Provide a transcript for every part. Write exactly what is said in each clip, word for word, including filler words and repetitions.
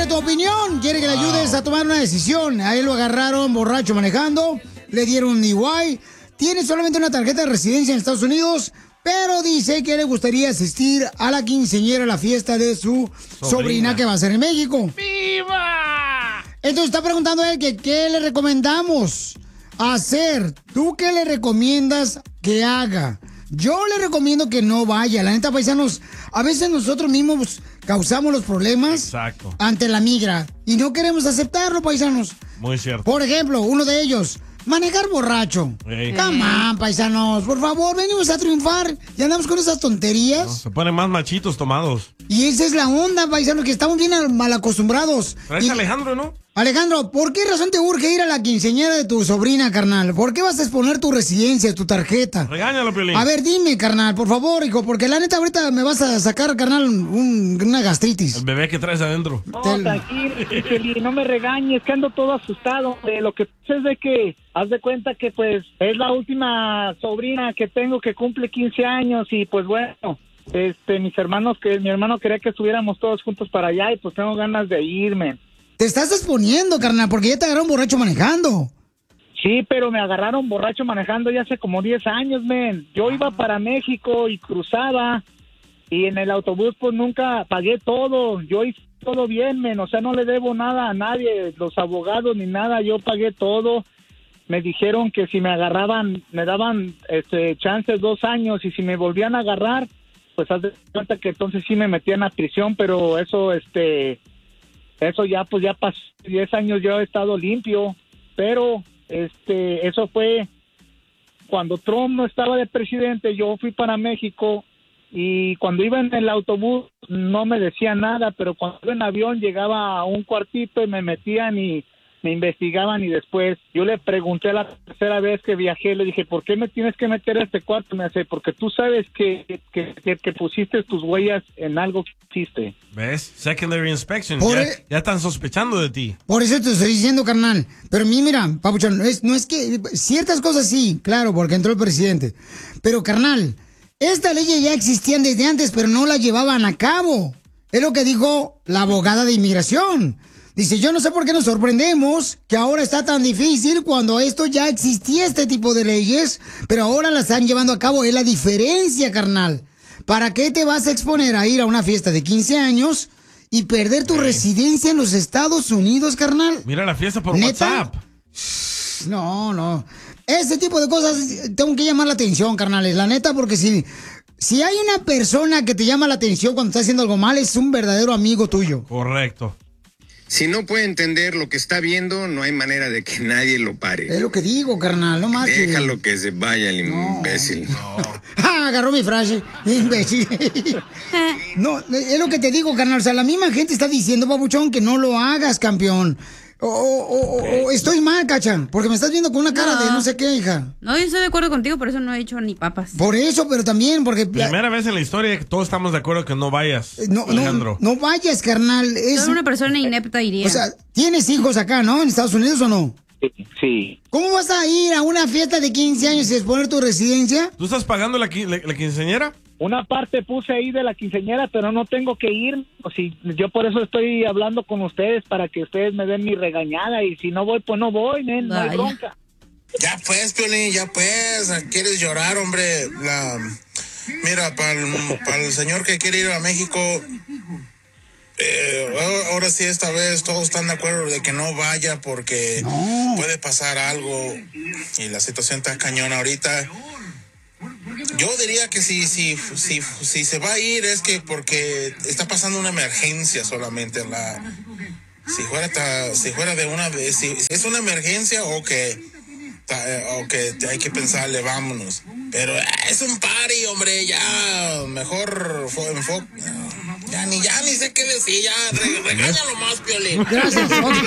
quiere tu opinión, quiere que le ayudes a tomar una decisión. A él lo agarraron borracho manejando, le dieron un D U I, tiene solamente una tarjeta de residencia en Estados Unidos, pero dice que le gustaría asistir a la quinceañera, a la fiesta de su sobrina, sobrina que va a ser en México. ¡Viva! Entonces está preguntando a él que qué le recomendamos hacer. ¿Tú qué le recomiendas que haga? Yo le recomiendo que no vaya. La neta, paisanos, a veces nosotros mismos causamos los problemas Exacto. ante la migra y no queremos aceptarlo, paisanos. Muy cierto. Por ejemplo, uno de ellos, manejar borracho. Hey. Come on, paisanos, por favor, venimos a triunfar y andamos con esas tonterías. No, se ponen más machitos tomados. Y esa es la onda, paisanos, que estamos bien mal acostumbrados. Traes a Alejandro, ¿no? Alejandro, ¿por qué razón te urge ir a la quinceañera de tu sobrina, carnal? ¿Por qué vas a exponer tu residencia, tu tarjeta? Regáñalo, Piolín. A ver, dime, carnal, por favor, hijo, porque la neta ahorita me vas a sacar, carnal, un, una gastritis. El bebé que traes adentro. No, tranquilo, Piolín, no me regañes, que ando todo asustado. Eh, lo que pasa es de que, haz de cuenta que, pues, es la última sobrina que tengo que cumple quince años y, pues, bueno, este, mis hermanos, que mi hermano quería que estuviéramos todos juntos para allá y, pues, tengo ganas de irme. Te estás exponiendo, carnal, porque ya te agarraron borracho manejando. Sí, pero me agarraron borracho manejando ya hace como diez años, men. Yo iba para México y cruzaba, y en el autobús pues nunca pagué todo. Yo hice todo bien, men, o sea, no le debo nada a nadie, los abogados ni nada, yo pagué todo. Me dijeron que si me agarraban, me daban este chances dos años, y si me volvían a agarrar, pues haz de cuenta que entonces sí me metían a prisión, pero eso, este... Eso ya, pues ya pasó diez años, yo he estado limpio, pero este, eso fue cuando Trump no estaba de presidente. Yo fui para México y cuando iba en el autobús no me decían nada, pero cuando iba en avión llegaba a un cuartito y me metían y me investigaban, y después yo le pregunté la tercera vez que viajé, le dije, ¿por qué me tienes que meter a este cuarto? Me dice, porque tú sabes que, que, que, que pusiste tus huellas en algo que hiciste. ¿Ves? Secondary inspection. Ya, e... ya están sospechando de ti. Por eso te estoy diciendo, carnal. Pero a mí, mira, papuchón, no es, no es que... Ciertas cosas sí, claro, porque entró el presidente. Pero, carnal, estas leyes ya existían desde antes, pero no las llevaban a cabo. Es lo que dijo la abogada de inmigración. Dice, yo no sé por qué nos sorprendemos que ahora está tan difícil cuando esto ya existía, este tipo de leyes, pero ahora las están llevando a cabo. Es la diferencia, carnal. ¿Para qué te vas a exponer a ir a una fiesta de quince años y perder tu sí. residencia en los Estados Unidos, carnal? Mira la fiesta por ¿Neta? WhatsApp. No, no. Ese tipo de cosas tengo que llamar la atención, carnales. La neta, porque si, si hay una persona que te llama la atención cuando estás haciendo algo mal, es un verdadero amigo tuyo. Correcto. Si no puede entender lo que está viendo, no hay manera de que nadie lo pare. Es lo que digo, carnal, no más. Déjalo que, que se vaya el no. imbécil. No. Ah, agarró mi frase, imbécil. No, es lo que te digo, carnal. O sea, la misma gente está diciendo, papuchón, que no lo hagas, campeón. O, o, okay. o estoy mal, Cacha, porque me estás viendo con una cara no. de no sé qué, hija. No, yo estoy de acuerdo contigo, por eso no he dicho ni papas. Por eso, pero también porque... Primera vez en la historia que todos estamos de acuerdo que no vayas, no, Alejandro. No, no vayas, carnal. Es una persona inepta iría. O sea, ¿tienes hijos acá, no? ¿En Estados Unidos o no? Sí. ¿Cómo vas a ir a una fiesta de quince años y exponer tu residencia? ¿Tú estás pagando la, la, la quinceañera? Una parte puse ahí de la quinceañera, pero no tengo que ir. O si, yo por eso estoy hablando con ustedes, para que ustedes me den mi regañada. Y si no voy, pues no voy, ¿eh? No hay bronca. Ya pues, Piolín, ya pues. ¿Quieres llorar, hombre? La... Mira, para el, para el señor que quiere ir a México... Eh, ahora sí, esta vez todos están de acuerdo de que no vaya porque no. puede pasar algo y la situación está cañona ahorita. Yo diría que si, si, si, si se va a ir es que porque está pasando una emergencia solamente. La, si fuera ta, si fuera de una vez, si, si es una emergencia o que, ta, o que hay que pensarle, vámonos. Pero es un party, hombre, ya mejor enfoque. Ya ni, ya ni sé qué decir, ya re, regáñalo más, Piolín. Gracias.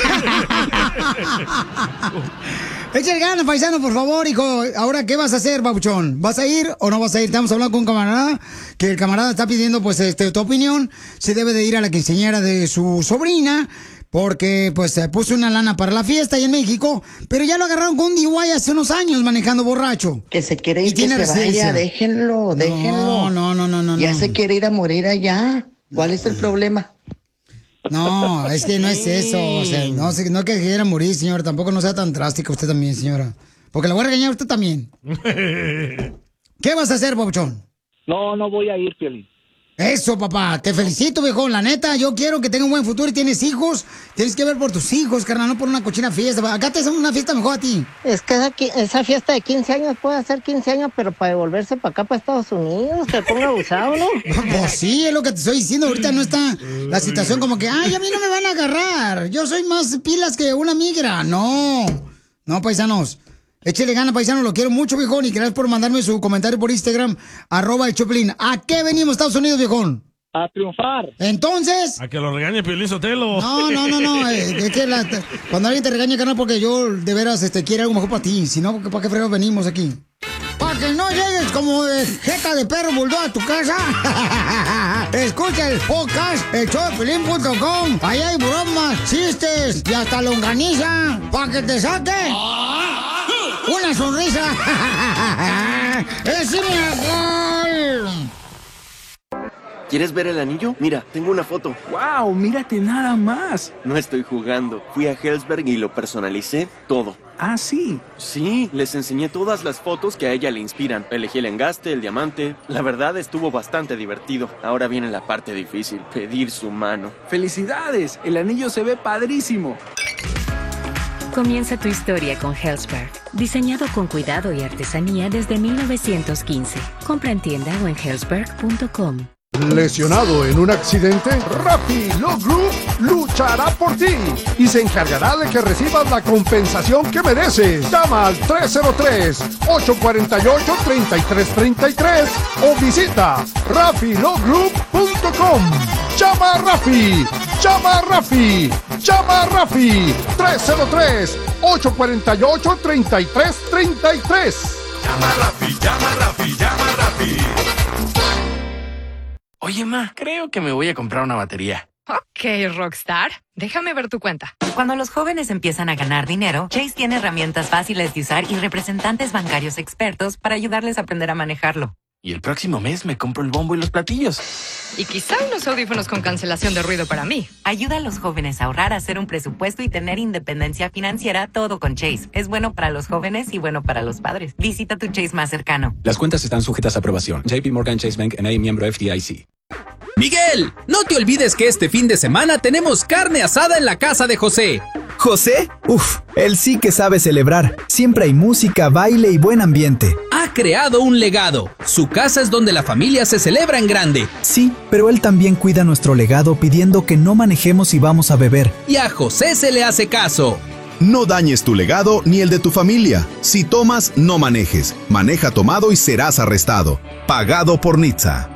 Echa el gana, paisano, por favor, hijo. Ahora, ¿qué vas a hacer, babuchón? ¿Vas a ir o no vas a ir? Estamos hablando con un camarada, que el camarada está pidiendo, pues, este, tu opinión. Se debe de ir a la quinceañera de su sobrina, porque, pues, se puso una lana para la fiesta ahí en México, pero ya lo agarraron con un D U I hace unos años manejando borracho. Que se quiere ir, que se vaya, déjenlo, déjenlo. No, no, no, no, no. Ya no. se quiere ir a morir allá. ¿Cuál es el problema? No, es que no es eso. O sea, no, no que quiera morir, señora. Tampoco no sea tan drástica usted también, señora. Porque la voy a regañar a usted también. ¿Qué vas a hacer, Papuchón? No, no voy a ir, Piolín. Eso, papá. Te felicito, viejo. La neta, yo quiero que tenga un buen futuro y tienes hijos. Tienes que ver por tus hijos, carnal, no por una cochina fiesta. Acá te hacemos una fiesta mejor a ti. Es que esa, esa fiesta de quince años puede ser quince años, pero para devolverse para acá, para Estados Unidos, te ponga abusado, ¿no? Pues sí, es lo que te estoy diciendo. Ahorita no está la situación como que, ay, a mí no me van a agarrar. Yo soy más pilas que una migra. No, no, paisanos. Échele gana, paisano, lo quiero mucho, viejón, y gracias por mandarme su comentario por Instagram, arroba el Choplin. ¿A qué venimos, Estados Unidos, viejón? A triunfar. Entonces... A que lo regañe Piolín Sotelo. No, no, no, no, es que la, cuando alguien te regaña, carnal, porque yo de veras este, quiero algo mejor para ti, si no, ¿para qué fregados venimos aquí? Para que no llegues como de jeta de perro bulldog a tu casa. Escucha el podcast, el choplin punto com. Allá hay bromas, chistes y hasta longaniza. Para que te saque una sonrisa. ¡Es gol! ¿Quieres ver el anillo? Mira, tengo una foto. ¡Wow! ¡Mírate nada más! No estoy jugando. Fui a Helzberg y lo personalicé todo. ¿Ah, sí? Sí, les enseñé todas las fotos que a ella le inspiran. Elegí el engaste, el diamante. La verdad estuvo bastante divertido. Ahora viene la parte difícil, pedir su mano. ¡Felicidades! El anillo se ve padrísimo. Comienza tu historia con Helzberg. Diseñado con cuidado y artesanía desde mil novecientos quince. Compra en tienda o en helzberg punto com. ¿Lesionado en un accidente? Rappi Law Group luchará por ti y se encargará de que recibas la compensación que mereces. Llama al tres cero tres, ocho cuatro ocho, tres tres tres tres o visita rappi law group punto com. Llama a Rappi, llama a Rappi, llama a Rappi. tres cero tres, ocho cuatro ocho, tres tres tres tres. Llama a Rappi, llama a Rappi, llama a Rappi. Oye, ma, creo que me voy a comprar una batería. Ok, Rockstar. Déjame ver tu cuenta. Cuando los jóvenes empiezan a ganar dinero, Chase tiene herramientas fáciles de usar y representantes bancarios expertos para ayudarles a aprender a manejarlo. Y el próximo mes me compro el bombo y los platillos. Y quizá unos audífonos con cancelación de ruido para mí. Ayuda a los jóvenes a ahorrar, a hacer un presupuesto y tener independencia financiera, todo con Chase. Es bueno para los jóvenes y bueno para los padres. Visita tu Chase más cercano. Las cuentas están sujetas a aprobación. J P Morgan Chase Bank N A, miembro F D I C. Miguel, no te olvides que este fin de semana tenemos carne asada en la casa de José. ¿José? Uf, él sí que sabe celebrar. Siempre hay música, baile y buen ambiente. Ha creado un legado. Su casa es donde la familia se celebra en grande. Sí, pero él también cuida nuestro legado pidiendo que no manejemos y vamos a beber. Y a José se le hace caso. No dañes tu legado ni el de tu familia. Si tomas, no manejes. Maneja tomado y serás arrestado. Pagado por N H T S A.